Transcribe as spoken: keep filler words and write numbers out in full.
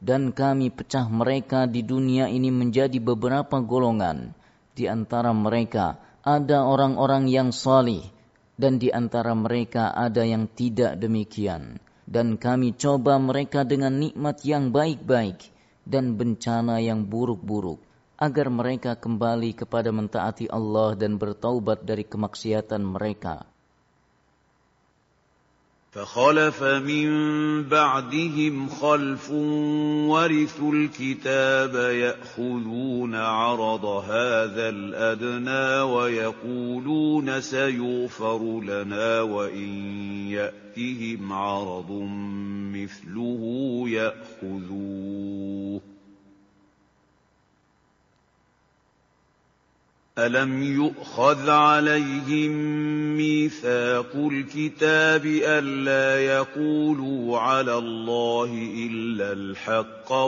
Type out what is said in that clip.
Dan kami pecah mereka di dunia ini menjadi beberapa golongan. Di antara mereka ada orang-orang yang salih, dan di antara mereka ada yang tidak demikian. Dan kami coba mereka dengan nikmat yang baik-baik dan bencana yang buruk-buruk, agar mereka kembali kepada mentaati Allah dan bertaubat dari kemaksiatan mereka. فخلف من بعدهم خلف ورثوا الكتاب يأخذون عرض هذا الأدنى ويقولون سيغفر لنا وإن يأتهم عرض مثله يأخذوه ألم يؤخذ عليهم ميثاق الكتاب ألا يقولوا على الله إلا الحق